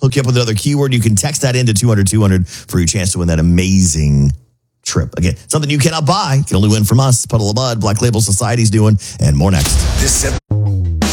hook you up with another keyword. You can text that into 200-200 for your chance to win that amazing trip. Again, something you cannot buy. You can only win from us. Puddle of Mud, Black Label Society's doing, and more next.